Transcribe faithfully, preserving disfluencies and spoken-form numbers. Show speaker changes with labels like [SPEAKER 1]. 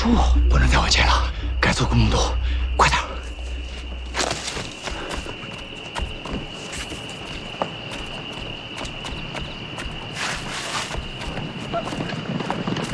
[SPEAKER 1] 不能再往前了，该做公路，快点。